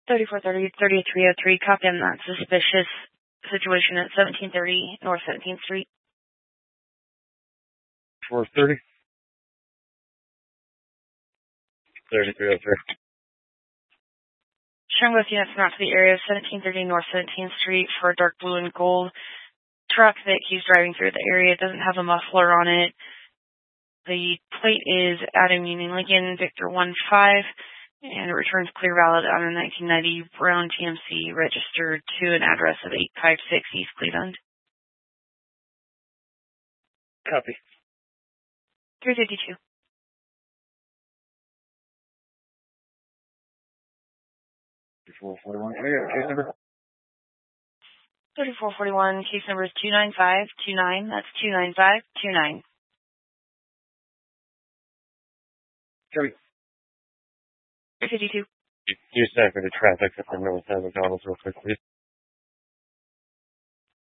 3430, 3303, copy on that suspicious situation at 1730 North 17th Street. 430. 3303. Showing both units not to the area of 1730 North 17th Street for a dark blue and gold truck that keeps driving through the area. It doesn't have a muffler on it. The plate is Adam Union Lincoln, Victor 15, and it returns clear valid on a 1990 Brown TMC registered to an address of 856 East Cleveland. Copy. 352. 3441. Can I get a case number? 3441, case number is 29529. That's 29529. Copy. 352. You decipher the traffic at the north side of McDonald's real quick, please.